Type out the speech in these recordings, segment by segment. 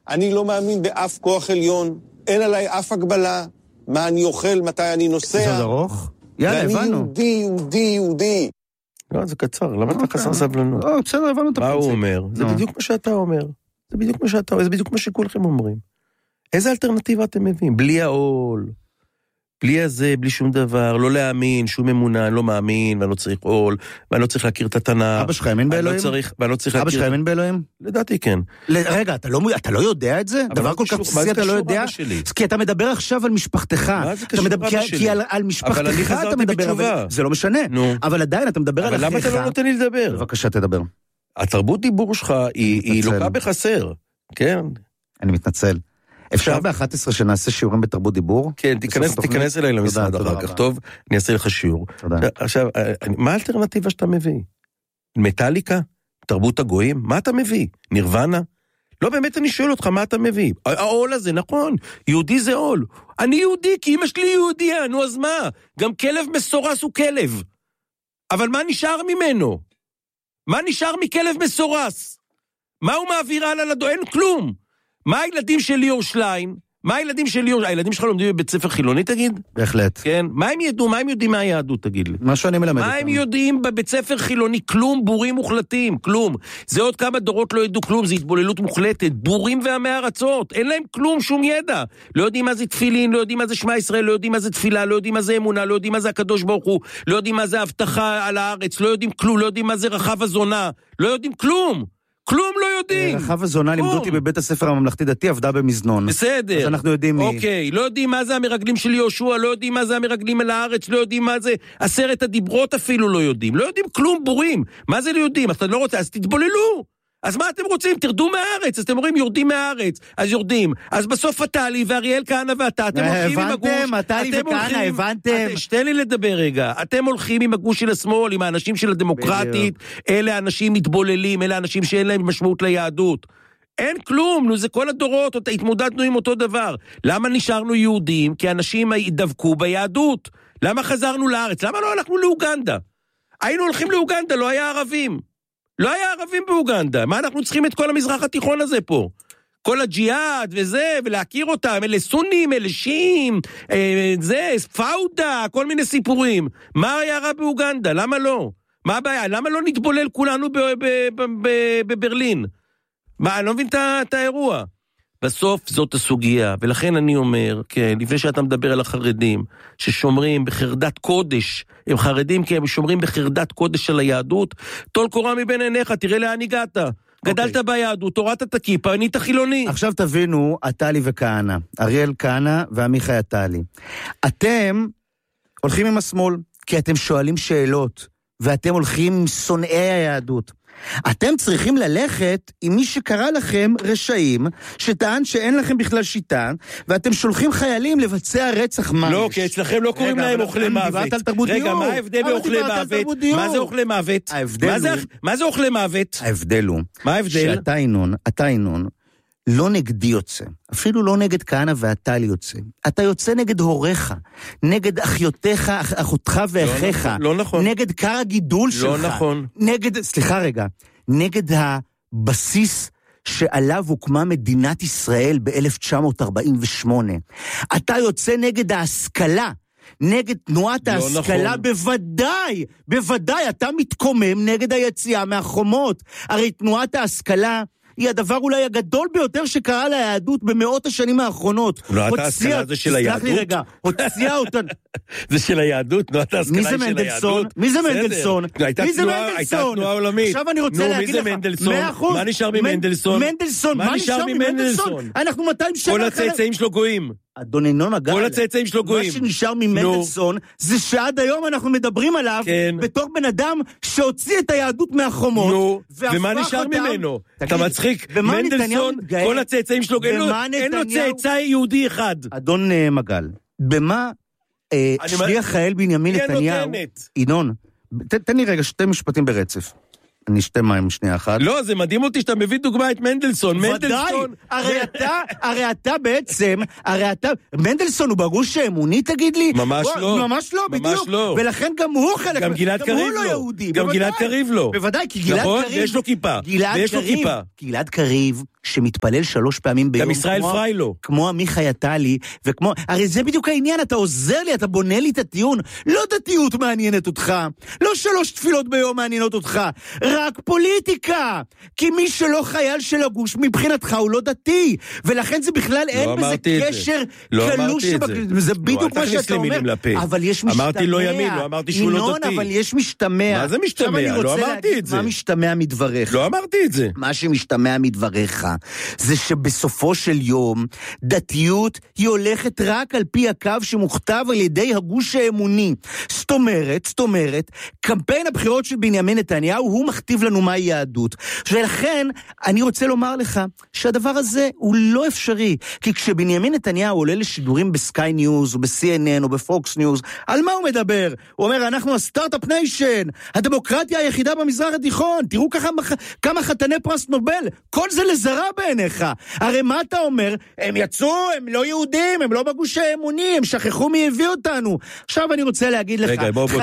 אני לא מאמין באף כוח עליון, אין עליי אף הגבלה, מה אני אוכל, מתי אני נוסע. זה עוד ארוך? יאללה, הבנו. ואני יהודי. לא, זה קצר, למה אתה חסר סבלנות? בסדר, הבנו את הפרינציפ. מה הוא אומר? זה בדיוק מה שאתה אומר. זה בדיוק מה שכולכם אומרים. איזה אלטרנטיבה אתם מביאים? בלי העול, בלי הזה, בלי שום דבר, לא להאמין, שום אמונה, אני לא מאמין, ואני לא צריך עול, ואני לא צריך להכיר את התנ"ך. אבא שלך האמין באלוהים? אבא שלך האמין באלוהים? לדעתי כן. רגע, אתה לא יודע את זה? דבר כל כך בסיסי אתה לא יודע? כי אתה מדבר עכשיו על משפחתך. מה זה קשור אבא שלי? כי על משפחתך אתה מדבר, זה לא משנה. אבל עדיין אתה מדבר על אחיך. אבל למה אתה לא נותן לי לדבר? בבקשה, תדבר. התרבות דיבור שלך היא לוקה בחסר, כן? אני מתנצל. אפשר ב-11 שנעשה שיעורים בתרבות דיבור? כן, תיכנס אליי למשרד אחר כך, טוב? אני אעשה לך שיעור. עכשיו, מה האלטרנטיבה שאתה מביא? מטליקה? תרבות הגויים? מה אתה מביא? נירוונה? לא, באמת אני שואל אותך, מה אתה מביא? העול הזה, נכון, יהודי זה עול. אני יהודי, כי אמא שלי יהודיה, נו אז מה? גם כלב מסורס הוא כלב. אבל מה נשאר ממנו? מה נשאר מכלב מסורס? מה הוא מעביר הלאה לדו? אין כלום. מה הילדים של ליאור שליין? הילדים שלך לומדים בבית ספר חילוני, תגיד? בהחלט. כן, מה הם ידעו? מה הם יודעים מה היהדות, תגיד לי? מה שאני מלמד אותם. מה הם יודעים בבית ספר חילוני? כלום, בורים מוחלטים, כלום. זה עוד כמה דורות לא ידעו כלום, זה התבוללות מוחלטת, בורים ועמי ארצות, אין להם כלום, שום ידע. לא יודעים מה זה תפילין, לא יודעים מה זה שמע ישראל, לא יודעים מה זה תפילה, לא יודעים מה זה אמונה, לא יודעים מה זה הקדוש ברוך הוא, לא יודעים מה זה הבטחה על הארץ, לא יודעים כלום, לא יודעים מה זה רחב הזונה, לא יודעים כלום. כלום לא יודעים. רחב הזונה לימדו אותי בבית הספר הממלכתי דתי, עבדה במזנון. בסדר. אז אנחנו יודעים מי. אוקיי, לא יודעים מה זה המרגלים של יהושע, לא יודעים מה זה המרגלים על הארץ, לא יודעים מה זה 10 הדיברות אפילו לא יודעים. לא יודעים כלום, בורים. מה זה לא יודעים? אתה לא רוצה, אז תתבוללו. אז מה אתם רוצים? תרדו מהארץ. אז אתם אומרים, יורדים מהארץ. אז יורדים. אז בסוף עטלי ואריאל כהנא ואתה, אתם הולכים עם הגוש. הבנתם, עטלי וכהנא, הבנתם. שתן לי לדבר רגע. אתם הולכים עם הגוש של השמאל, עם האנשים של הדמוקרטית. אלה אנשים מתבוללים, אלה אנשים שאין להם משמעות ליהדות. אין כלום, נו, זה כל הדורות, התמודדנו עם אותו דבר. למה נשארנו יהודים? כי אנשים דבקו ביהדות. למה חזרנו לארץ? למה לא הלכנו לאוגנדה? היינו הולכים לאוגנדה, לא היה ערבים. לא היה ערבים באוגנדה. מה אנחנו צריכים את כל המזרח התיכון הזה פה? כל הג'יהאד וזה, ולהכיר אותם, אלה סונים, אלה שיעים, זה, פאודה, כל מיני סיפורים. מה היה רע באוגנדה? למה לא? מה הבעיה? למה לא נתבולל כולנו בברלין? מה, אני לא מבין את האירוע. בסוף זאת הסוגיה, ולכן אני אומר, כן, לפני שאתה מדבר על החרדים, ששומרים בחרדת קודש, הם חרדים כי הם שומרים בחרדת קודש של היהדות, תול קורה מבין עיניך, תראה לאן הגעת. גדלת ביהדות, תורת את הכיפה, אני את החילוני. עכשיו תבינו, עטלי וכהנא, אריאל כהנא ועמיחי עטלי. אתם הולכים עם השמאל, כי אתם שואלים שאלות, ואתם הולכים עם שונאי היהדות. אתם צריכים ללכת עם מי שקרא לכם רשעים, שטען שאין לכם בכלל שיטה, ואתם שולחים חיילים לבצע רצח ממש. לא, כי אצלכם לא קוראים להם אוכלי מוות. רגע, מה ההבדל באוכלי מוות? מה זה אוכלי מוות? מה זה אוכלי מוות? ההבדל הוא, מה ההבדל? שאתה ינון, לא נגדי יוצא, אפילו לא נגד כהנא ועטלי יוצא. אתה יוצא נגד הוריך, נגד אחיותיך, אחותך ואחיך. לא נכון. נגד קר הגידול שלך. לא נכון. נגד הבסיס שעליו הוקמה מדינת ישראל ב-1948. אתה יוצא נגד ההשכלה, נגד תנועת ההשכלה, בוודאי, אתה מתקומם נגד היציאה מהחומות. הרי תנועת ההשכלה היא הדבר אולי הגדול ביותר שקרה ליהדות במאות השנים האחרונות. תנועת ההשכלה זה של היהדות? תסלח לי רגע, הוציאה אותן. זה של היהדות, תנועת ההשכלה היא של היהדות? מי זה מנדלסון? הייתה תנועה עולמית. עכשיו אני רוצה להגיד לך, 100%. מה נשאר ממנדלסון? מה נשאר ממנדלסון? אנחנו 200 שנה. כל הצאצאים שלו גויים. אדון ינון הגל, כל הצאצאים שלו גויים. מה שנשאר ממנדלסון, זה שעד היום אנחנו מדברים עליו, בתור בן אדם שהוציא את היהדות מהחומות, ומה נשאר ממנו? אתה מצחיק, מנדלסון, כל הצאצאים שלו גויים, אין לו צאצא יהודי אחד. אדון מגל, במה שליח חייל בנימין נתניהו, ינון, תן לי רגע 2 משפטים ברצף. אני שתי מים שנייה אחת. לא, זה מדהים אותי שאתה מביא דוגמה את מנדלסון. ודאי, הרי אתה בעצם, מנדלסון הוא בגוש האמוני, תגיד לי? ממש לא. ממש לא, בדיוק. ולכן גם הוא חלק, גם גלעד קריב לא. גם גלעד קריב לא. בוודאי, כי גלעד קריב. נכון, ויש לו כיפה. גלעד קריב שמתפלל 3 פעמים ביום. גם ישראל פריילו. כמו עמיחי עטלי, וכמו, הרי זה בדיוק העניין, אתה עוזר לי, אתה בונה לי את הטיעון, לא דתיות מעניינת אותך, לא 3 תפילות ביום מעניינות אותך, רק פוליטיקה, כי מי שלא חייל של הגוש, מבחינתך הוא לא דתי, ולכן זה בכלל אין בזה קשר קלוש, זה בדיוק מה שאתה אומר, אבל יש משתמע, אמרתי לא ימין, לא אמרתי שהוא לא דתי. אבל יש משתמע. מה זה משתמע? לא אמרתי את זה. מה משתמע מדבריך? לא אמרתי את זה. מה שמשתמע מדבריך, זה שבסופו של יום, דתיות היא הולכת רק על פי הקו שמוכתב על ידי הגוש האמוני. זאת אומרת, קמפיין הבחירות של בנימין נתניהו, הוא מכתיב לנו מהי יהדות. ולכן, אני רוצה לומר לך, שהדבר הזה הוא לא אפשרי. כי כשבנימין נתניהו עולה לשידורים בסקאי ניוז, או ב-CNN, או בפוקס ניוז, על מה הוא מדבר? הוא אומר, אנחנו הסטארט-אפ ניישן, הדמוקרטיה היחידה במזרח התיכון, תראו כמה חתני פרס נובל, כל זה לזרה בעיניך. הרי מה אתה אומר? הם יצאו, הם לא יהודים, הם לא בגוש האמוני, הם שכחו מי הביא אותנו. עכשיו אני רוצה להגיד לך,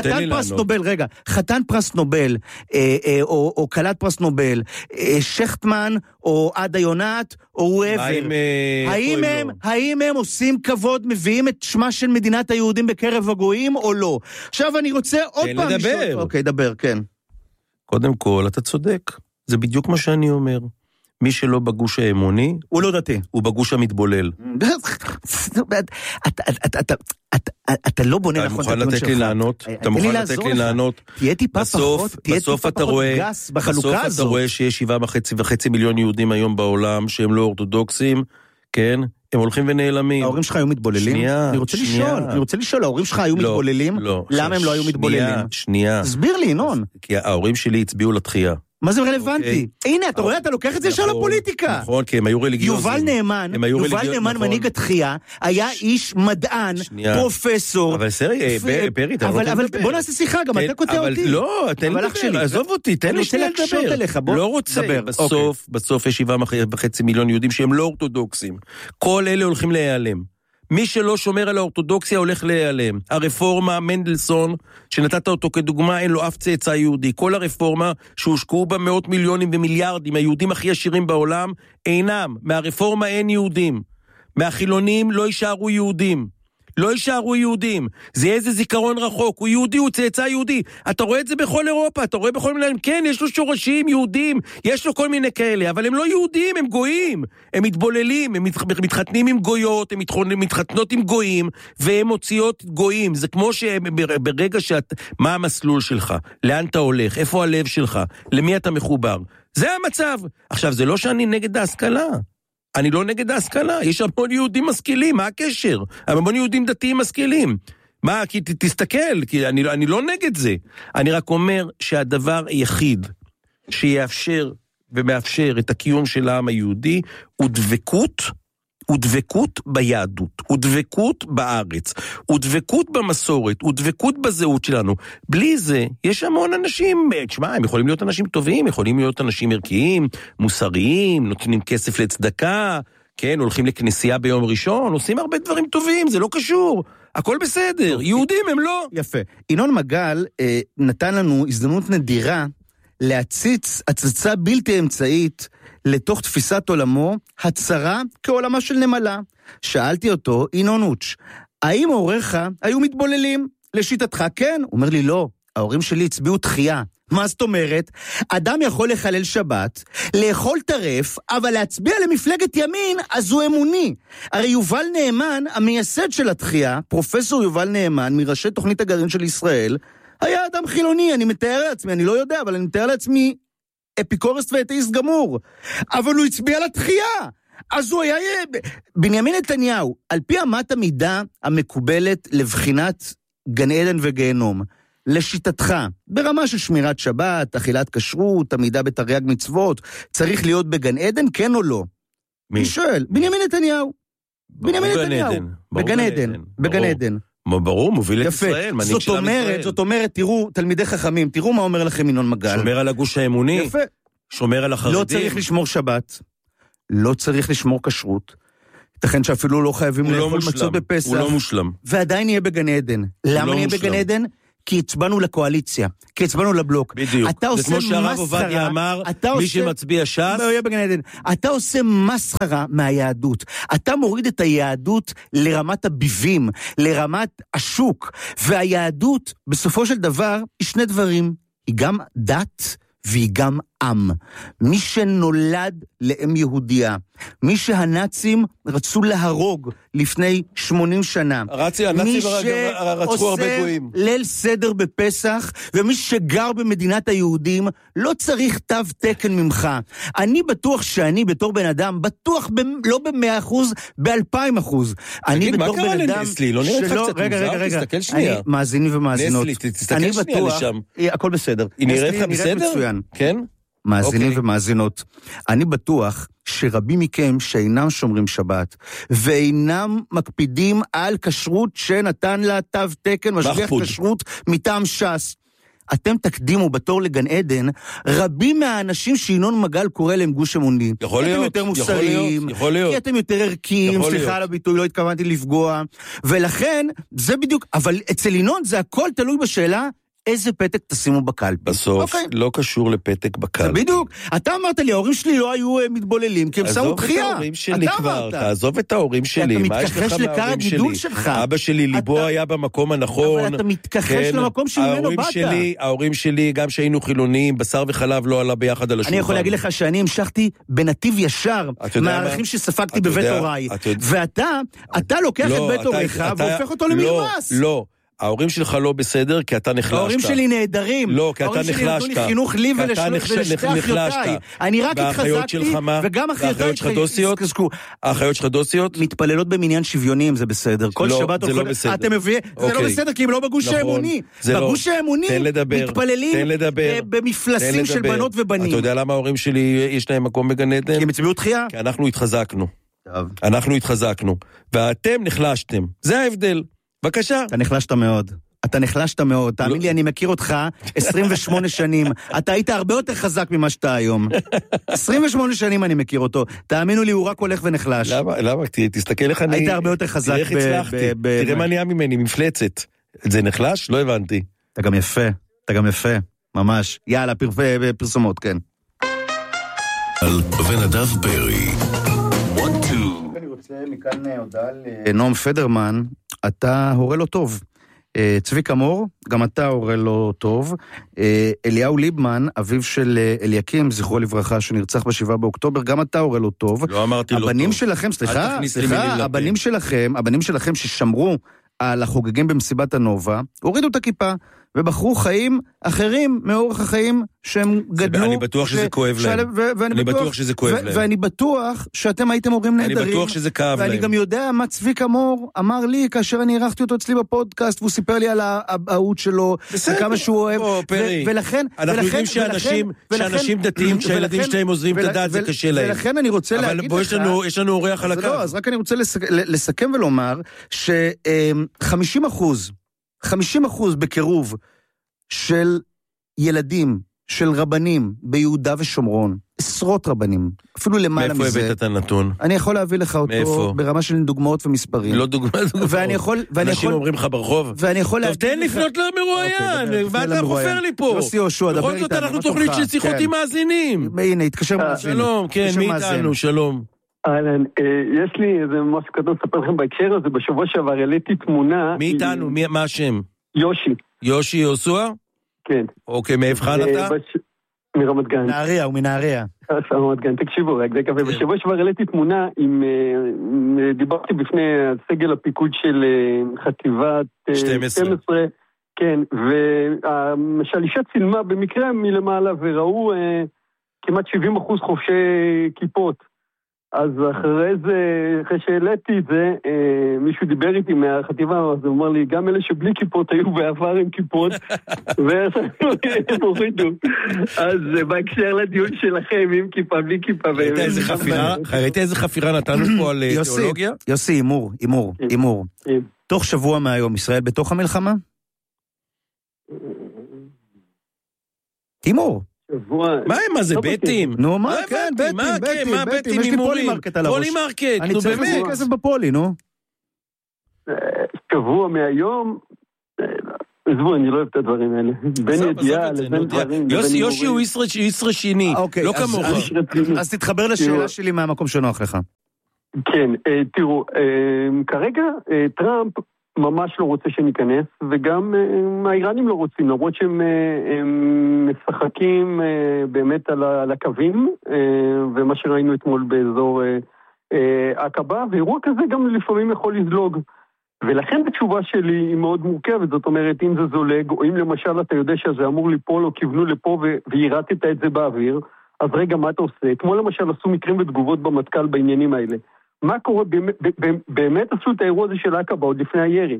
חתן פרס נובל, או קלת פרס נובל, שכטמן, או עדה יונת, או האם הם עושים כבוד, מביאים את שמה של מדינת היהודים בקרב הגויים, או לא? עכשיו אני רוצה עוד פעם לשאול. אוקיי, דבר, כן. קודם כל, אתה צודק. זה בדיוק מה שאני אומר. מי שלא בגוש האמוני, הוא לא דתי. הוא בגוש המתבולל. אתה לא בונה נכון את הטיעון שלך. אתה מוכן לתת לי לענות? תהיה טיפה פחות גס בחלוקה הזו. בסוף אתה רואה שיש 7.5 מיליון יהודים היום בעולם, שהם לא אורתודוקסים, כן? הם הולכים ונעלמים. ההורים שלך היו מתבוללים? אני רוצה לשאול, ההורים שלך היו מתבוללים? למה הם לא היו מתבוללים? שנייה. תסביר לי, ינון. כי ההורים שלי הצביעו לתחייה. מה זה רלוונטי? הנה, אתה רואה, אתה לוקח את זה ישר לפוליטיקה. נכון, כי הם היו רליגיוזים. יובל נאמן, מנהיג התחייה, היה איש מדען, פרופסור. אבל סרי, פרי, אתה לא אבל בוא נעשה שיחה, גם אתה קוטע אותי. לא, תן לי לדבר, עזוב אותי, תן לי שנייה לדבר. לא רוצה, בסוף יש 7.5 מיליון יהודים שהם לא אורתודוקסים. כל אלה הולכים להיעלם. מי שלא שומר על האורתודוקסיה הולך להיעלם. הרפורמה, מנדלסון, שנתת אותו כדוגמה, אין לו אף צאצא יהודי. כל הרפורמה שהושקעו בה 100 מיליונים ומיליארדים, היהודים הכי עשירים בעולם, אינם. מהרפורמה אין יהודים. מהחילונים לא יישארו יהודים. לא יישארו יהודים. זה איזה זיכרון רחוק. הוא יהודי, הוא צאצא יהודי. אתה רואה את זה בכל אירופה, אתה רואה בכל מיני... כן, יש לו שורשים יהודים, יש לו כל מיני כאלה, אבל הם לא יהודים, הם גויים. הם מתבוללים, הם מתחתנים עם גויות, הם מתחתנות עם גויים, והם מוציאות גויים. זה כמו שברגע מה המסלול שלך? לאן אתה הולך? איפה הלב שלך? למי אתה מחובר? זה המצב. עכשיו, זה לא שאני נגד ההשכלה. אני לא נגד ההשכלה, יש המון יהודים משכילים, מה הקשר? המון יהודים דתיים משכילים. מה, כי תסתכל, כי אני לא נגד זה. אני רק אומר שהדבר היחיד שיאפשר ומאפשר את הקיום של העם היהודי הוא דבקות ביהדות, הוא דבקות בארץ, הוא דבקות במסורת, הוא דבקות בזהות שלנו. בלי זה, יש המון אנשים, תשמע, הם יכולים להיות אנשים טובים, יכולים להיות אנשים ערכיים, מוסריים, נותנים כסף לצדקה, כן, הולכים לכנסייה ביום ראשון, עושים הרבה דברים טובים, זה לא קשור, הכל בסדר, יהודים הם לא. יפה. ינון מגל נתן לנו הזדמנות נדירה להציץ הצצה בלתי אמצעית לתוך תפיסת עולמו, הצרה כעולמה של נמלה. שאלתי אותו, אינונוץ', האם הוריך היו מתבוללים? לשיטתך כן. הוא אומר לי, לא, ההורים שלי הצביעו תחייה. מה זאת אומרת? אדם יכול לחלל שבת, לאכול טרף, אבל להצביע למפלגת ימין, אז הוא אמוני. הרי יובל נאמן, המייסד של התחייה, פרופסור יובל נאמן, מראשי תוכנית הגרעין של ישראל, היה אדם חילוני, אני מתאר לעצמי, אני לא יודע, אבל אני מתאר לעצמי אפיקורסט ואתאיסט גמור. אבל הוא הצביע לתחייה. אז הוא היה... בנימין נתניהו, על פי אמת המידה המקובלת לבחינת גן עדן וגיהנום, לשיטתך, ברמה של שמירת שבת, אכילת כשרות, עמידה בתרי"ג מצוות, צריך להיות בגן עדן, כן או לא? מי? אני שואל, בנימין נתניהו. בנימין נתניהו. בגן עדן. בגן עדן. ברור, מוביל את ישראל, מנהיג של עם ישראל. זאת אומרת, תראו, תלמידי חכמים, תראו מה אומר לכם ינון מגל. שומר על הגוש האמוני. יפה. שומר על החרדים. לא צריך לשמור שבת, לא צריך לשמור כשרות, ייתכן שאפילו לא חייבים לאכול מצות בפסח. הוא לא מושלם. ועדיין יהיה בגן עדן. למה נהיה בגן עדן? כי הצבענו לקואליציה, כי הצבענו לבלוק. בדיוק. זה כמו שהרב עובדיה אמר, מי שמצביע ש"ס... אתה עושה מסחרה מהיהדות. אתה מוריד את היהדות לרמת הביבים, לרמת השוק. והיהדות, בסופו של דבר, היא שני דברים. היא גם דת והיא גם עם. מי שנולד לאם יהודייה, מי שהנאצים רצו להרוג לפני 80 שנה, הנאצים רצחו הרבה גויים, ליל סדר בפסח, ומי שגר במדינת היהודים לא צריך תו תקן ממך. אני בטוח שאני בתור בן אדם, בטוח לא ב100%, ב2000%. אני בתור בן אדם לא נראית לך קצת מוזר, תסתכל שנייה. מאזינים ומאזינות, תסתכל שנייה לשם. הכל בסדר. היא נראית לך בסדר? כן? מאזינים ומאזינות, אני בטוח שרבים מכם שאינם שומרים שבת, ואינם מקפידים על כשרות שנתן לה תו תקן, משגיח כשרות מטעם ש"ס. אתם תקדימו בתור לגן עדן, רבים מהאנשים שינון מגל קורא להם גוש אמוני. יכול להיות, אתם יותר מוסריים, כי אתם יותר ערכיים, סליחה על הביטוי, לא התכוונתי לפגוע, ולכן, זה בדיוק, אבל אצל ינון זה הכל תלוי בשאלה, איזה פתק תשימו בקלפי. בסוף, לא קשור לפתק בקלפי. בדיוק. אתה אמרת לי, ההורים שלי לא היו מתבוללים, כי הם שמו דחייה. עזוב את ההורים שלי כבר, תעזוב את ההורים שלי. אתה מתכחש לקר הגידול שלך. אבא שלי ליבו היה במקום הנכון. אבל אתה מתכחש למקום שממנו באת. ההורים שלי, גם שהיינו חילוניים, בשר וחלב לא עלה ביחד על השולחן. אני יכול להגיד לך שאני המשכתי בנתיב ישר, מהערכים שספגתי בבית הוריי. ואתה לוקח את בית הוריך והופך אותו למרמס. לא. ההורים שלך לא בסדר, כי אתה נחלשת. ההורים שלי נהדרים. לא, כי אתה נחלשת. ההורים שלי נתנו לי חינוך לי ולשתי אחיותיי. אני רק התחזקתי, וגם אחיותיי התחזקו. האחיות שלך דוסיות? מתפללות במניין שוויוניים, זה בסדר. כל שבת זה לא בסדר. אתם מביאים, זה לא בסדר, כי הם לא בגוש האמוני. בגוש האמוני מתפללים במפלסים של בנות ובנים. אתה יודע למה ההורים שלי יש להם מקום בגן עדן? כי הם הצביעו דחייה. כי אנחנו התחזקנו. ואתם נחלשתם. זה ההבדל. בבקשה. אתה נחלשת מאוד. תאמין לי, אני מכיר אותך 28 שנים. אתה היית הרבה יותר חזק ממה שאתה היום. 28 שנים אני מכיר אותו. תאמינו לי, הוא רק הולך ונחלש. למה? תסתכל איך אני... היית הרבה יותר חזק. תראה איך הצלחתי. תראה מה נהיה ממני, מפלצת. זה נחלש? לא הבנתי. אתה גם יפה. ממש. יאללה, פרסומות, כן. על ונדב פרי. אני רוצה מכאן הודעה לנועם פדרמן, אתה הורה לו טוב. צביקה מור, גם אתה הורה לו טוב. אליהו ליבמן, אביו של אליקים, זכרו לברכה, שנרצח ב7 באוקטובר, גם אתה הורה לו טוב. לא אמרתי לו טוב. הבנים שלכם, סליחה, הבנים שלכם ששמרו על החוגגים במסיבת הנובה, הורידו את הכיפה, ובחרו חיים אחרים מאורח החיים שהם גדלו. אני בטוח שזה כואב להם. אני בטוח שזה כואב להם. ואני בטוח שאתם הייתם הורים נהדרים. אני בטוח שזה כאב להם. ואני גם יודע מה צביקה מור אמר לי, כאשר אני ערכתי אותו אצלי בפודקאסט, והוא סיפר לי על האהוד שלו, וכמה שהוא אוהב. ולכן, אנחנו יודעים שאנשים דתיים, שהילדים שלהם עוזרים את הדת, זה קשה להם. ולכן אני רוצה להגיד לך... אבל בוא, יש לנו אורח על הקו. אז רק אני רוצה לסכם ולומר, ש50% בקירוב של ילדים, של רבנים ביהודה ושומרון, עשרות רבנים, אפילו למעלה מזה. מאיפה הבאת את הנתון? אני יכול להביא לך אותו ברמה של דוגמאות ומספרים. לא דוגמאות. אנשים אומרים לך ברחוב. טוב, תן לפנות למרואיין, ואתה חופר לי פה. יוסי יהושע, דבר איתנו. בכל זאת אנחנו תוכנית של שיחות עם מאזינים. הנה, התקשר מאזין. שלום, כן, מי איתנו, שלום. אהלן, יש לי איזה משהו קטן לספר לכם בהקשר הזה, בשבוע שעבר העליתי תמונה... מי איתנו? מה השם? יושי. יושי יהושע? כן. אוקיי, מאיפה אתה? מרמת גן. נהריה, הוא מנהריה. רמת גן, תקשיבו, רק זה כזה. בשבוע שעבר העליתי תמונה עם... דיברתי בפני הסגל הפיקוד של חטיבת 12. כן, והשלישה צילמה במקרה מלמעלה, וראו כמעט 70% חובשי כיפות. אז אחרי שהעליתי את זה, מישהו דיבר איתי מהחטיבה, אז הוא אמר לי, גם אלה שבלי כיפות היו בעבר עם כיפות, ואז הם הורידו. אז בהקשר לדיון שלכם, עם כיפה, בלי כיפה. ראית איזה חפירה נתנו פה על תיאולוגיה? יוסי, אימור. תוך שבוע מהיום, ישראל בתוך המלחמה? אימור. מה זה, בטים? נו, מה, כן, בטים, יש לי פולימרקט על הראש. פולימרקט, אני צריך לזה כסף בפולי, נו. שבוע מהיום, עזבו, אני לא אוהב את הדברים האלה. בין ידיעה לבין דברים. יושי הוא ישרה שיני, לא כמוך. אז תתחבר לשאלה שלי מהמקום שנוח לך. כן, תראו, כרגע טראמפ ממש לא רוצה שניכנס, וגם האיראנים לא רוצים, למרות שהם משחקים באמת על הקווים, ומה שראינו אתמול באזור עקבה, ואירוע כזה גם לפעמים יכול לזלוג. ולכן התשובה שלי היא מאוד מורכבת, זאת אומרת, אם זה זולג, או אם למשל אתה יודע שזה אמור ליפול, או כיוונו לפה והירתת את זה באוויר, אז רגע, מה אתה עושה? כמו למשל עשו מקרים ותגובות במטכ"ל בעניינים האלה. מה קורה? באמת עשו את האירוע הזה של עקבה עוד לפני הירי.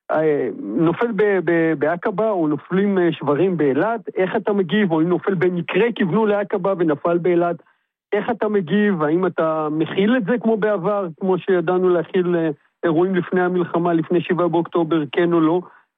נופל בעקבה או נופלים שברים באילת, איך אתה מגיב? או אם נופל במקרה כיוונו לעקבה ונפל באילת, איך אתה מגיב? האם אתה מכיל את זה כמו בעבר, כמו שידענו להכיל אירועים לפני המלחמה, לפני 7 באוקטובר, כן או לא?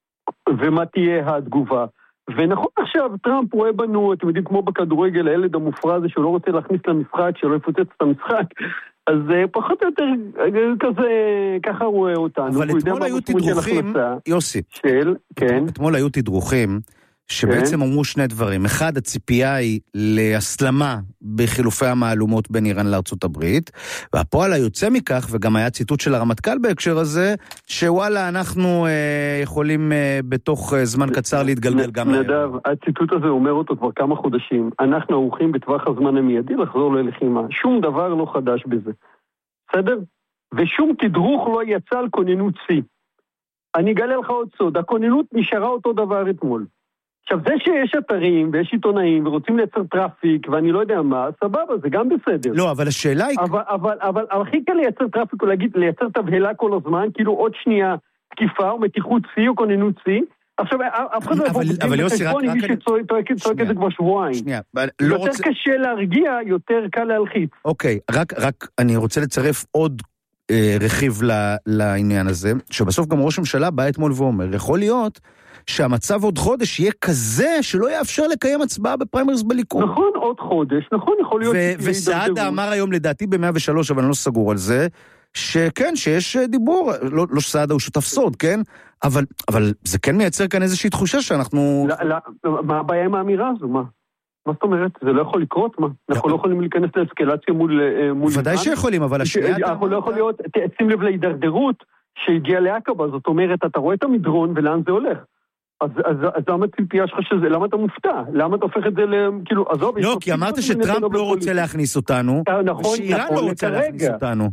ומה תהיה התגובה? ונכון עכשיו, טראמפ רואה בנו, אתם יודעים, כמו בכדורגל, הילד המופרע הזה שהוא לא רוצה להכניס למשחק, שלא יפוצץ את המשחק, אז פחות או יותר כזה, ככה רואה אותנו. אבל אתמול היו תדרוכים, יוסי, אתמול היו תדרוכים, שבעצם אמרו שני דברים. אחד, הציפייה היא להסלמה בחילופי המעלומות בין איראן לארצות הברית, והפועל היוצא מכך, וגם היה ציטוט של הרמטכ"ל בהקשר הזה, שוואלה, אנחנו יכולים בתוך זמן קצר להתגלגל גם נדב, הציטוט הזה אומר אותו כבר כמה חודשים. אנחנו ערוכים בטווח הזמן המיידי לחזור ללחימה. שום דבר לא חדש בזה. בסדר? ושום תדרוך לא יצא על כוננות C. אני אגלה לך עוד סוד. הכוננות נשארה אותו דבר אתמול. עכשיו, זה שיש אתרים ויש עיתונאים ורוצים לייצר טראפיק ואני לא יודע מה, סבבה, זה גם בסדר. לא, אבל השאלה היא... אבל הכי קל לייצר טראפיק או להגיד, לייצר תבהלה כל הזמן, כאילו עוד שנייה תקיפה או מתיחות C או כוננות C. עכשיו, אף אחד לא יבוא בחשבון עם מי שצועק את זה כבר שבועיים. יותר קשה להרגיע, יותר קל להלחיץ. אוקיי, רק אני רוצה לצרף עוד רכיב לעניין הזה, שבסוף גם ראש הממשלה בא אתמול ואומר, יכול להיות שהמצב עוד חודש יהיה כזה שלא יאפשר לקיים הצבעה בפריימריז בליכוד. נכון, עוד חודש, נכון, יכול להיות... וסעדה אמר היום לדעתי ב-103, אבל אני לא סגור על זה, שכן, שיש דיבור, לא שסעדה הוא שותף סוד, כן? אבל זה כן מייצר כאן איזושהי תחושה שאנחנו... מה הבעיה עם האמירה הזו? מה זאת אומרת? זה לא יכול לקרות? מה? אנחנו לא יכולים להיכנס לאסקלציה מול... ודאי שיכולים, אבל השנייה... אנחנו לא יכול להיות... שים לב להידרדרות שהגיעה לעקבה, זאת אומרת, אתה רואה את המדרון ולאן זה הולך. אז למה הציפייה שלך שזה, למה אתה מופתע? למה אתה הופך את זה כאילו, עזוב... לא, כי אמרת שטראמפ לא רוצה להכניס אותנו, ושאיראן לא רוצה להכניס אותנו.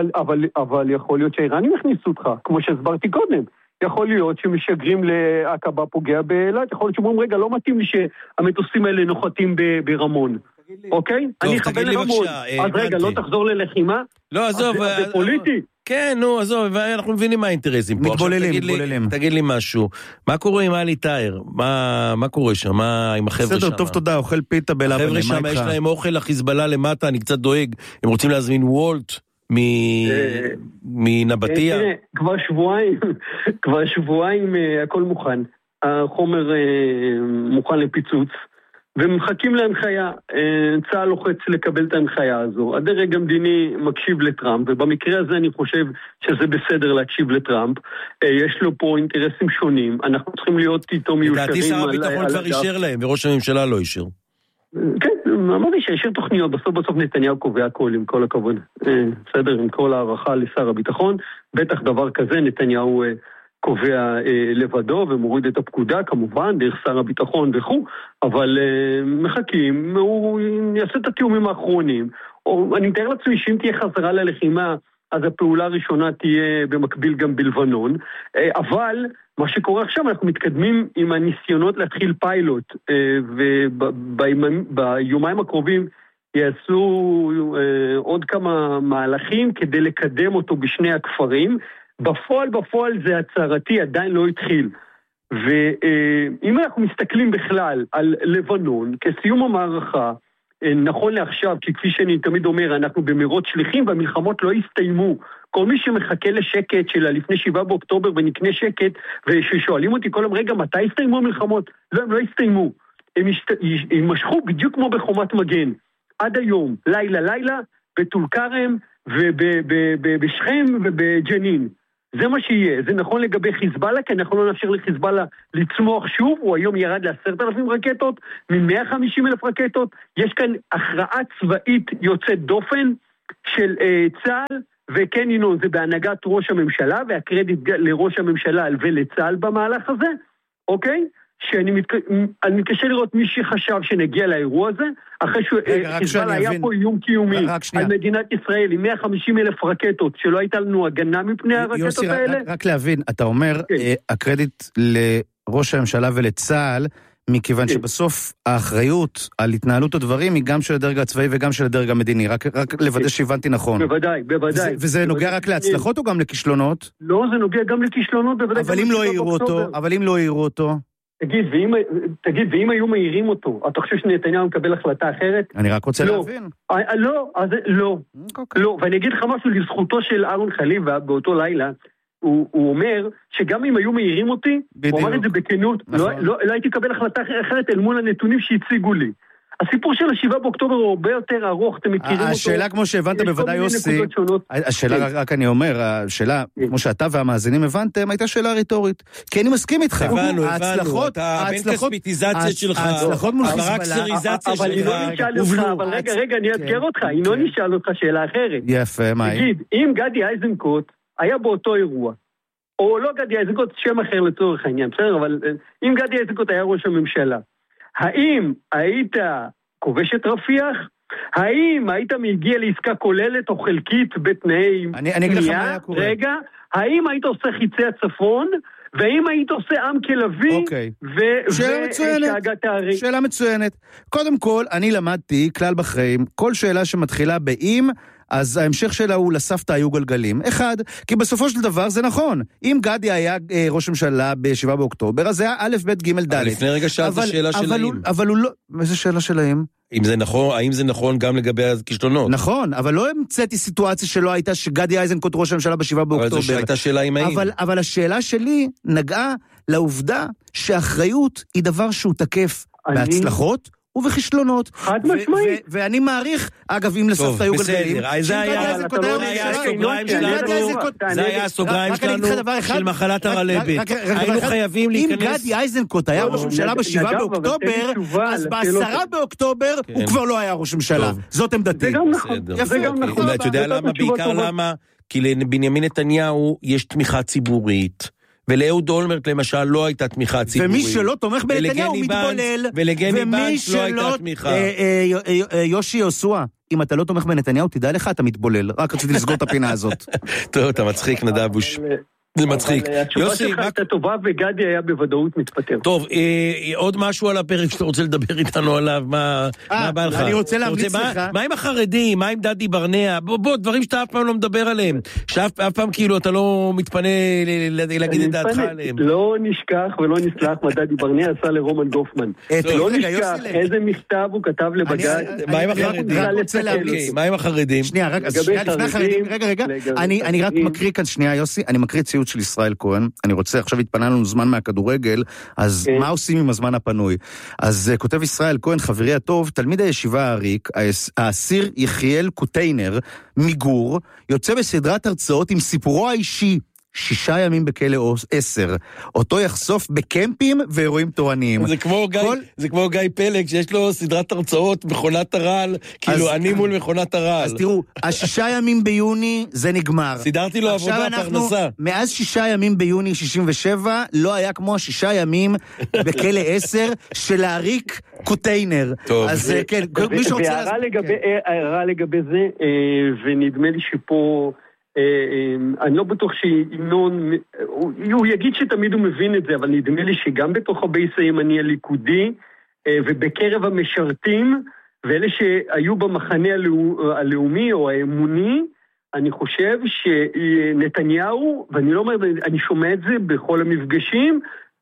אבל יכול להיות שהאיראנים יכניסו אותך, כמו שהסברתי קודם. יכול להיות שמשגרים לעקבה פוגע באילת, יכול להיות שאומרים, רגע, לא מתאים לי שהמטוסים האלה נוחתים ברמון. אוקיי? אני אכוון לרמון. אז רגע, לא תחזור ללחימה? לא, עזוב. זה פוליטי. כן, נו, עזוב, אנחנו מבינים מה האינטרסים פה. מתבוללים. תגיד לי משהו. מה קורה עם אלי טאיר? מה קורה שם? מה עם החבר'ה שם? בסדר, טוב, תודה, אוכל פיתה בלבן. החבר'ה שם, יש להם אוכל לחיזבאללה למטה, אני קצת דואג. הם רוצים להזמין וולט מנבטיה. תראה, כבר שבועיים הכל מוכן. החומר מוכן לפיצוץ. ומחכים להנחיה, צה"ל לוחץ לקבל את ההנחיה הזו. הדרג המדיני מקשיב לטראמפ, ובמקרה הזה אני חושב שזה בסדר להקשיב לטראמפ. יש לו פה אינטרסים שונים, אנחנו צריכים להיות איתו מיושרים. לדעתי שר הביטחון כבר אישר להם, וראש הממשלה לא אישר. כן, אמרתי שאישר תוכניות, בסוף נתניהו קובע הכל, עם כל הכבוד. בסדר, עם כל הערכה לשר הביטחון, בטח דבר כזה נתניהו... קובע לבדו ומוריד את הפקודה, כמובן, דרך שר הביטחון וכו', אבל מחכים, הוא יעשה את התיאומים האחרונים, או אני מתאר לעצמי שאם תהיה חזרה ללחימה, אז הפעולה הראשונה תהיה במקביל גם בלבנון, אבל מה שקורה עכשיו, אנחנו מתקדמים עם הניסיונות להתחיל פיילוט, וביומיים הקרובים יעשו עוד כמה מהלכים כדי לקדם אותו בשני הכפרים, בפועל זה הצהרתי עדיין לא התחיל. ואם אנחנו מסתכלים בכלל על לבנון, כסיום המערכה, נכון לעכשיו, כי כפי שאני תמיד אומר, אנחנו במרוץ שליחים והמלחמות לא הסתיימו. כל מי שמחכה לשקט שלה לפני 7 באוקטובר ונקנה שקט, וששואלים אותי כל רגע, מתי הסתיימו המלחמות? לא, הם לא הסתיימו. הם משכו בדיוק כמו בחומת מגן. עד היום, לילה, בטול כרם ובשכם ובג'נין. זה מה שיהיה. זה נכון לגבי חיזבאללה, כי אנחנו לא נאפשר לחיזבאללה לצמוח שוב, הוא היום ירד ל10,000 רקטות, מ-150,000 רקטות, יש כאן הכרעה צבאית יוצאת דופן של צה"ל, וכן ינון, זה בהנהגת ראש הממשלה, והקרדיט לראש הממשלה ולצה"ל במהלך הזה, אוקיי? שאני מתקשה לראות מי שחשב שנגיע לאירוע הזה, אחרי שחיזבאללה היה פה איום קיומי על מדינת ישראל עם 150,000 רקטות, שלא הייתה לנו הגנה מפני הרקטות האלה. רק להבין, אתה אומר, הקרדיט לראש הממשלה ולצה"ל, מכיוון שבסוף האחריות על התנהלות הדברים היא גם של הדרג הצבאי וגם של הדרג המדיני, רק לוודא שהבנתי נכון. בוודאי. וזה נוגע רק להצלחות או גם לכישלונות? לא, זה נוגע גם לכישלונות, בוודאי. אבל אם לא העירו אותו... תגיד, ואם היו מהירים אותו, אתה חושב שנתניהו מקבל החלטה אחרת? אני רק רוצה להבין. לא, ואני אגיד לך משהו לזכותו של אהרון חליבה באותו לילה, הוא אומר שגם אם היו מהירים אותי, הוא אמר את זה בכנות, לא הייתי לקבל החלטה אחרת אל מול הנתונים שהציגו לי. הסיפור של 7 באוקטובר הוא הרבה יותר ארוך, אתם מכירים אותו. השאלה כמו שהבנת בוודאי יוסי, השאלה רק אני אומר, השאלה כמו שאתה והמאזינים הבנתם, הייתה שאלה ריטורית. כי אני מסכים איתך. הבנו, הבן כספיטיזציה שלך, הברקסריזציה שלך. אבל רגע, אני אתגר אותך, לא נשאל אותך שאלה אחרת. יפה, מה היא? תגיד, אם גדי איזנקוט היה באותו אירוע, או לא גדי איזנקוט, שם אחר לצורך העניין, בסדר, אבל אם גדי איזנקוט היה ראש הממשלה, האם היית כובש את רפיח? האם היית מגיע לעסקה כוללת או חלקית בתנאי קנייה? רגע, האם היית עושה חיצי הצפון? והאם היית עושה עם כלבי? שאלה מצוינת. קודם כל, אני למדתי כלל בחיים, כל שאלה שמתחילה באם, אז ההמשך שלה הוא לסבתא היו גלגלים. אחד, כי בסופו של דבר זה נכון. אם גדי היה ראש ממשלה ב7 באוקטובר, אז זה היה א', ב', ג', ד'. לפני רגע שאלת שאלה של האם. אבל הוא לא... איזה שאלה של האם? האם זה נכון גם לגבי הכישלונות? נכון, אבל לא המצאתי סיטואציה שלא הייתה שגדי איזנקוט ראש הממשלה ב7 באוקטובר. אבל זו שהייתה שאלה עם האם. אבל השאלה שלי נגעה לעובדה שאחריות היא דבר שהוא תקף בהצלחות, ובכישלונות. חד משמעית. ואני מעריך, אגב, אם לסוף היו גלגלים, זה היה הסוגריים שלנו של מחלת הרלבת. היינו חייבים להיכנס... אם גדי איזנקוט היה ראש ממשלה ב7 באוקטובר, אז ב10 באוקטובר הוא כבר לא היה ראש ממשלה. זאת עמדתי. זה גם נכון. אתה יודע למה? בעיקר למה? כי לבנימין נתניהו יש תמיכה ציבורית. ולאהוד אולמרט למשל לא הייתה תמיכה ציבורית. ומי שלא תומך בנתניהו מתבולל. ולגני בנץ לא הייתה תמיכה. יושי יוסוע, אם אתה לא תומך בנתניהו, תדע לך, אתה מתבולל. רק רציתי לסגור את הפינה הזאת. טוב, אתה מצחיק נדבוש. זה מצחיק. התשובה שלך הייתה טובה וגדי היה בוודאות מתפטר. טוב, עוד משהו על הפרק שאתה רוצה לדבר איתנו עליו, מה בא לך? אני רוצה להמליץ לך. מה עם החרדים? מה עם דדי ברנע? בוא, דברים שאתה אף פעם לא מדבר עליהם. שאף פעם כאילו אתה לא מתפנה להגיד את דעתך עליהם. לא נשכח ולא נסלח מה דדי ברנע עשה לרומן גופמן. לא נשכח איזה מכתב הוא כתב לבג"ץ. מה עם החרדים? מה עם החרדים? שנייה, לפני החרדים, רגע. אני רק מקריא כאן שנייה, יוסי, אני מקריא ציוט של ישראל כהן, אני רוצה, עכשיו התפנה לנו זמן מהכדורגל, אז מה עושים עם הזמן הפנוי? אז כותב ישראל כהן, חברי הטוב, תלמיד הישיבה העריק, האסיר יחיאל קוטיינר, מגור, יוצא בסדרת הרצאות עם סיפורו האישי, 6 ימים בכלא 10. אותו יחשוף בקמפים ואירועים תורניים. זה כמו גיא פלג, שיש לו סדרת הרצאות מכונת הרעל, כאילו אני מול מכונת הרעל. אז תראו, 6 ימים ביוני זה נגמר. סידרתי לו עבודה פרנסה. מאז 6 ימים ביוני 67, לא היה כמו 6 ימים בכלא 10 של להריק קוטיינר. טוב. אז כן, מי שרוצה... והערה לגבי זה, ונדמה לי שפה... אני לא בטוח שינון, הוא יגיד שתמיד הוא מבין את זה, אבל נדמה לי שגם בתוך הבייס הימני הליכודי, ובקרב המשרתים, ואלה שהיו במחנה הלאומי או האמוני, אני חושב שנתניהו, ואני לא אומר, אני שומע את זה בכל המפגשים,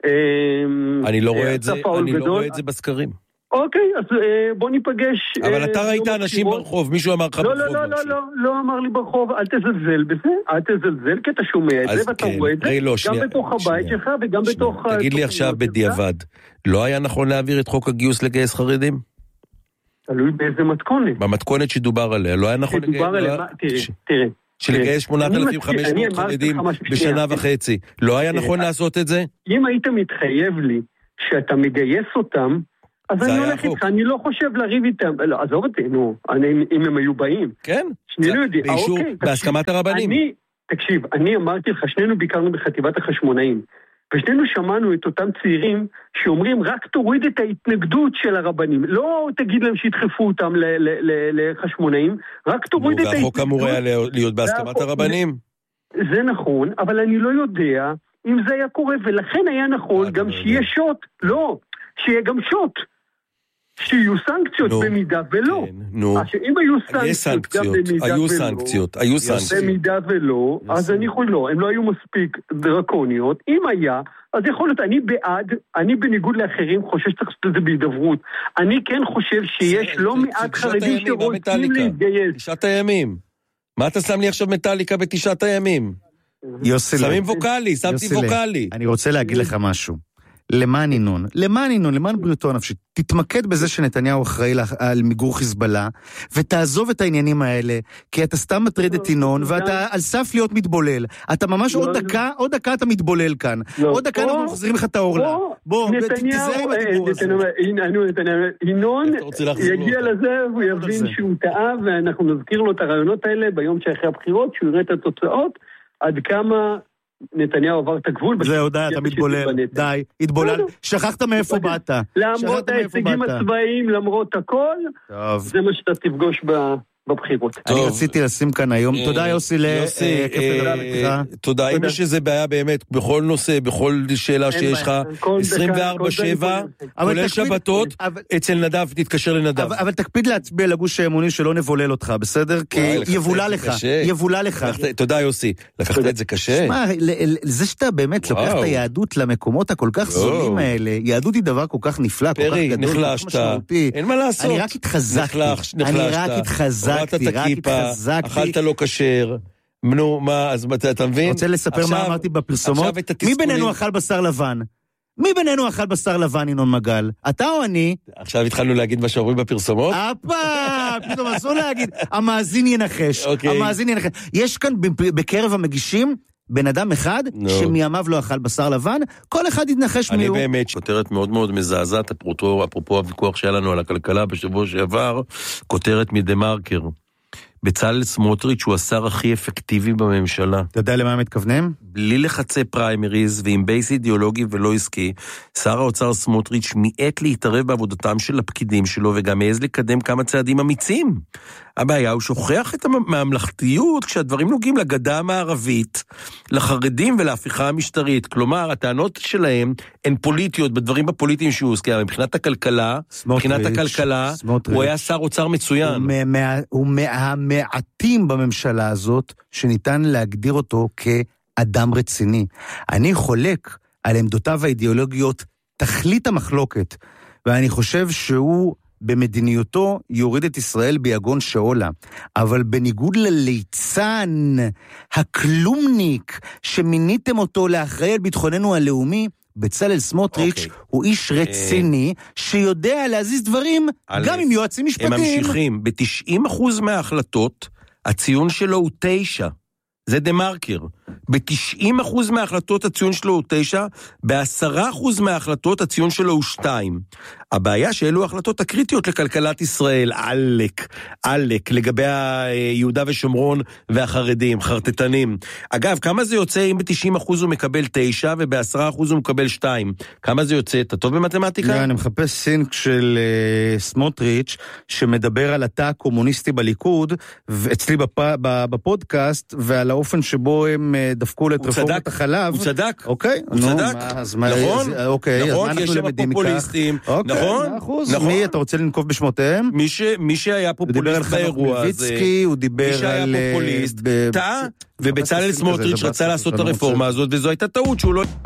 אני לא רואה את זה בסקרים. אוקיי, אז בוא ניפגש. אבל אתה ראית אנשים ברחוב, מישהו אמר לך ברחוב. לא אמר לי ברחוב, אל תזלזל בזה, אל תזלזל, כי אתה שומע את זה ואתה רואה את זה, גם בתוך הבית שלך וגם בתוך... תגיד לי עכשיו בדיעבד, לא היה נכון להעביר את חוק הגיוס לגייס חרדים? תלוי באיזה מתכונת. במתכונת שדובר עליה, לא היה נכון... תראה, שלגייס 8,500 חרדים בשנה וחצי. לא היה נכון לעשות את זה? אם היית מתחייב לי שאתה מגייס אותם, אז אני הולך איתך, אני לא חושב לריב איתם. לא, עזוב אותי, נו, אם הם היו באים. כן, באישור, בהסכמת הרבנים. תקשיב, אני אמרתי לך, שנינו ביקרנו בחטיבת החשמונאים, ושנינו שמענו את אותם צעירים שאומרים, רק תוריד את ההתנגדות של הרבנים. לא תגיד להם שידחפו אותם לחשמונאים, רק תוריד את ההתנגדות. והחוק אמור היה להיות בהסכמת הרבנים. זה נכון, אבל אני לא יודע אם זה היה קורה, ולכן היה נכון גם שיהיה שוט. לא, שיהיה גם שוט. שיהיו סנקציות במידה ולא. אם היו סנקציות במידה ולא, אז אני יכול לא, הם לא היו מספיק דרקוניות. אם היה, אז יכול להיות, אני בעד, אני בניגוד לאחרים חושב שצריך לעשות את זה בהידברות. אני כן חושב שיש לא מעט חרדים שרוצים להתגייס. 9 הימים. מה אתה שם לי עכשיו מטליקה ב9 הימים? שמים ווקלי, שמתי ווקלי. אני רוצה להגיד לך משהו. למען ינון, למען בריאותו הנפשית, תתמקד בזה שנתניהו אחראי על מיגור חיזבאללה, ותעזוב את העניינים האלה, כי אתה סתם מטריד את ינון, ואתה על סף להיות מתבולל. אתה ממש עוד דקה אתה מתבולל כאן. עוד דקה אנחנו מחזירים לך את האורלה. בוא, תיזהר עם הדיבור הזה. ינון יגיע לזה, הוא יבין שהוא טעה, ואנחנו נזכיר לו את הרעיונות האלה ביום שאחרי הבחירות, שהוא יראה את התוצאות, עד כמה נתניהו עבר את הגבול. זהו, די, אתה מתבולל, די, התבולל, שכחת מאיפה באת. למרות ההישגים הצבאיים, למרות הכל, זה מה שאתה תפגוש בבחירות. אני רציתי לשים כאן היום, תודה יוסי, תודה, אם יש איזה בעיה באמת, בכל נושא, בכל שאלה שיש לך, 24/7, כולל שבתות, אצל נדב, תתקשר לנדב. אבל תקפיד להצביע לגוש האמוני שלא נבולל אותך, בסדר? כי יבולה לך. תודה יוסי, לקחת את זה קשה. שמע, זה שאתה באמת לוקח את היהדות למקומות הכל כך זולים האלה, יהדות היא דבר כל כך נפלא, כל כך גדול, כל כך משמעותי. אין מה לעשות. אני רק התחזקתי. הורדת את הכיפה, אכלת לא כשר, נו, מה, אז אתה מבין? רוצה לספר מה אמרתי בפרסומות? מי בינינו אכל בשר לבן? מי בינינו אכל בשר לבן, ינון מגל? אתה או אני? עכשיו התחלנו להגיד מה שאומרים בפרסומות? פתאום אסור להגיד, המאזין ינחש. יש כאן בקרב המגישים, בן אדם אחד שמימיו לא אכל בשר לבן, כל אחד יתנחש מיהו. אני באמת, כותרת מאוד מאוד מזעזעת, אפרופו הוויכוח שהיה לנו על הכלכלה בשבוע שעבר, כותרת מדה-מרקר. בצלאל סמוטריץ' הוא השר הכי אפקטיבי בממשלה. אתה יודע למה הם מתכוונים? בלי לחצי פריימריז ועם בייס אידיאולוגי ולא עסקי, שר האוצר סמוטריץ' מיעט להתערב בעבודתם של הפקידים שלו וגם מעז לקדם כמה צעדים אמיצים. הבעיה הוא שוכח את הממלכתיות כשהדברים נוגעים לגדה המערבית, לחרדים ולהפיכה המשטרית. כלומר, הטענות שלהם הן פוליטיות בדברים הפוליטיים שהוא עוסק. מבחינת הכלכלה, הוא היה שר אוצר מצוין. הוא מהמעטים בממשלה הזאת שניתן להגדיר אותו כאדם רציני. אני חולק על עמדותיו האידיאולוגיות תכלית המחלוקת, ואני חושב שהוא במדיניותו יוריד את ישראל ביגון שאולה, אבל בניגוד לליצן, הכלומניק, שמיניתם אותו לאחראי על ביטחוננו הלאומי, בצלאל סמוטריץ' הוא איש רציני, שיודע להזיז דברים גם עם יועצים משפטיים. הם ממשיכים, ב-90% מההחלטות, הציון שלו הוא 9. זה דה-מרקר. ב-90% מההחלטות הציון שלו הוא 9, ב-10% מההחלטות הציון שלו הוא 2. הבעיה שאלו ההחלטות הקריטיות לכלכלת ישראל, עלק, לגבי יהודה ושומרון והחרדים, חרטטנים. אגב, כמה זה יוצא אם ב-90% הוא מקבל 9 וב-10% הוא מקבל 2? כמה זה יוצא? אתה טוב במתמטיקה? לא, אני מחפש סינק של סמוטריץ' שמדבר על התא הקומוניסטי בליכוד, אצלי בפודקאסט, ועל האופן שבו הם דפקו את רפורמת החלב. הוא צדק. אוקיי. הוא צדק. נכון, כי יש שם פופוליסטים. נכון. מי אתה רוצה לנקוב בשמותיהם? מי שהיה פופוליסט באירוע הזה, הוא דיבר על... מי שהיה פופוליסט, טעה, ובצלאל סמוטריץ' רצה לעשות את הרפורמה הזאת, וזו הייתה טעות שהוא לא...